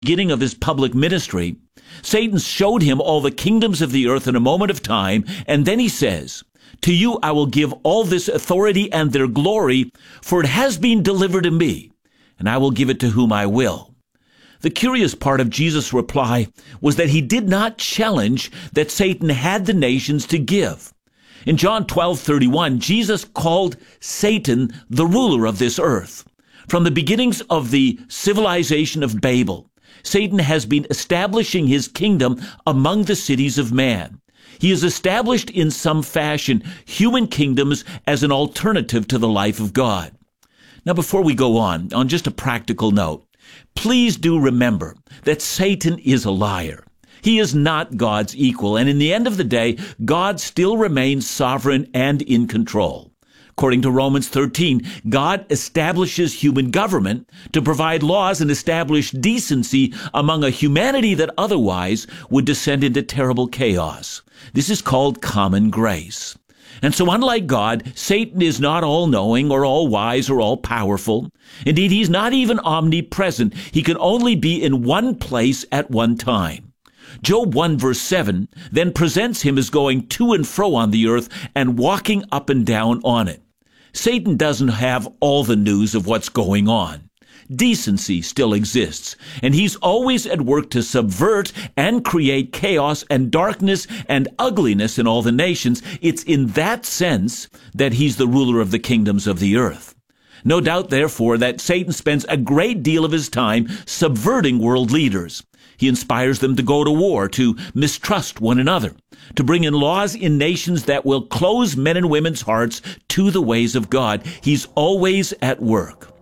beginning of his public ministry, Satan showed him all the kingdoms of the earth in a moment of time, and then he says, "To you I will give all this authority and their glory, for it has been delivered to me, and I will give it to whom I will." The curious part of Jesus' reply was that he did not challenge that Satan had the nations to give. In John 12:31, Jesus called Satan the ruler of this earth. From the beginnings of the civilization of Babel, Satan has been establishing his kingdom among the cities of man. He has established in some fashion human kingdoms as an alternative to the life of God. Now, before we go on just a practical note, please do remember that Satan is a liar. He is not God's equal, and in the end of the day, God still remains sovereign and in control. According to Romans 13, God establishes human government to provide laws and establish decency among a humanity that otherwise would descend into terrible chaos. This is called common grace. And so unlike God, Satan is not all-knowing or all-wise or all-powerful. Indeed, he's not even omnipresent. He can only be in one place at one time. Job 1 verse 7 then presents him as going to and fro on the earth and walking up and down on it. Satan doesn't have all the news of what's going on. Decency still exists, and he's always at work to subvert and create chaos and darkness and ugliness in all the nations. It's in that sense that he's the ruler of the kingdoms of the earth. No doubt, therefore, that Satan spends a great deal of his time subverting world leaders. He inspires them to go to war, to mistrust one another, to bring in laws in nations that will close men and women's hearts to the ways of God. He's always at work.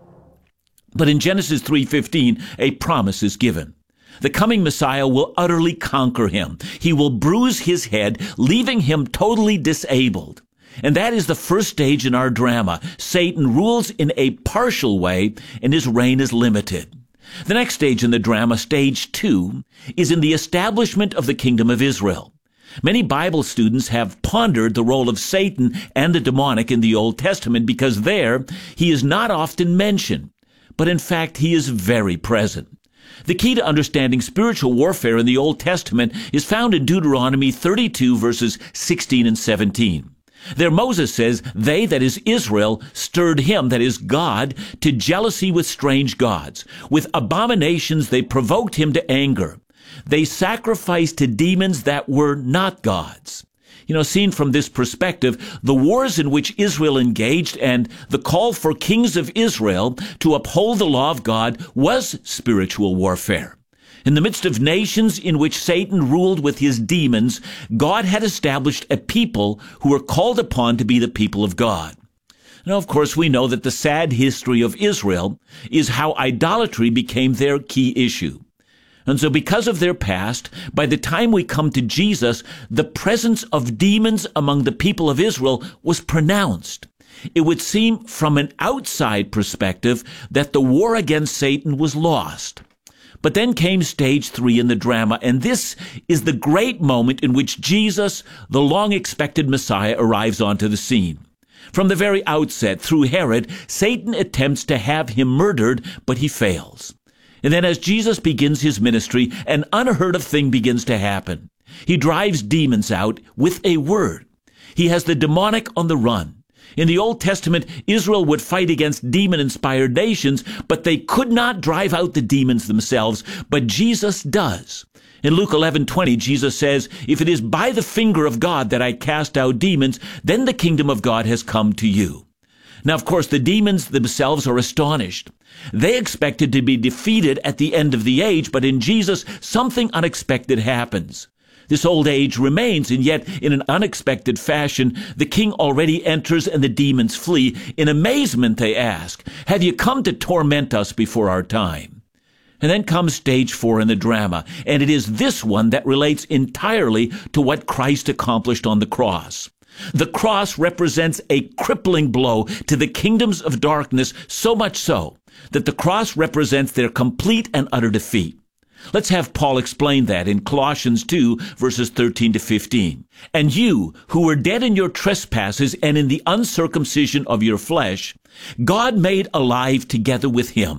But in Genesis 3:15, a promise is given. The coming Messiah will utterly conquer him. He will bruise his head, leaving him totally disabled. And that is the first stage in our drama. Satan rules in a partial way, and his reign is limited. The next stage in the drama, stage 2, is in the establishment of the kingdom of Israel. Many Bible students have pondered the role of Satan and the demonic in the Old Testament because there he is not often mentioned, but in fact he is very present. The key to understanding spiritual warfare in the Old Testament is found in Deuteronomy 32 verses 16 and 17. There Moses says, "They, that is Israel, stirred him, that is God, to jealousy with strange gods. With abominations they provoked him to anger. They sacrificed to demons that were not gods." Seen from this perspective, the wars in which Israel engaged and the call for kings of Israel to uphold the law of God was spiritual warfare. In the midst of nations in which Satan ruled with his demons, God had established a people who were called upon to be the people of God. Now, of course, we know that the sad history of Israel is how idolatry became their key issue. And so because of their past, by the time we come to Jesus, the presence of demons among the people of Israel was pronounced. It would seem from an outside perspective that the war against Satan was lost. But then came stage 3 in the drama, and this is the great moment in which Jesus, the long-expected Messiah, arrives onto the scene. From the very outset, through Herod, Satan attempts to have him murdered, but he fails. And then as Jesus begins his ministry, an unheard-of thing begins to happen. He drives demons out with a word. He has the demonic on the run. In the Old Testament, Israel would fight against demon-inspired nations, but they could not drive out the demons themselves, but Jesus does. In Luke 11:20, Jesus says, "If it is by the finger of God that I cast out demons, then the kingdom of God has come to you." Now, of course, the demons themselves are astonished. They expected to be defeated at the end of the age, but in Jesus, something unexpected happens. This old age remains, and yet in an unexpected fashion, the king already enters and the demons flee. In amazement, they ask, "Have you come to torment us before our time?" And then comes stage 4 in the drama, and it is this one that relates entirely to what Christ accomplished on the cross. The cross represents a crippling blow to the kingdoms of darkness, so much so that the cross represents their complete and utter defeat. Let's have Paul explain that in Colossians 2, verses 13 to 15. "And you, who were dead in your trespasses and in the uncircumcision of your flesh, God made alive together with him,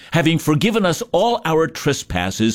having forgiven us all our trespasses,